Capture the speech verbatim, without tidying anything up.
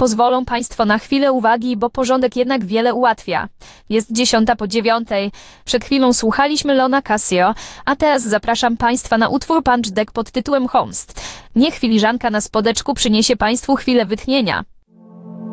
pozwolą Państwo na chwilę uwagi, bo porządek jednak wiele ułatwia. Jest dziesiąta po dziewiątej. Przed chwilą słuchaliśmy Leona Casio, a teraz zapraszam Państwa na utwór Punch Deck pod tytułem Homst. Niech filiżanka na spodeczku przyniesie Państwu chwilę wytchnienia.